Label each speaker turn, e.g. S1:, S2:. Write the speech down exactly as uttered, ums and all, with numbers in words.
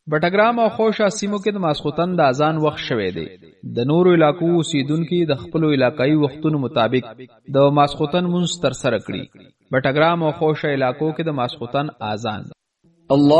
S1: بټګرام او خوشا سیمو کې د ماسخوتن د اذان وخت شوه دی. د نورو علاقو اوسیدونکو د خپل علاقايي وختونو مطابق د ماسخوتن منځ تر سره کړی. بټګرام او خوشا علاقو کې د ماسخوتن اذان
S2: الله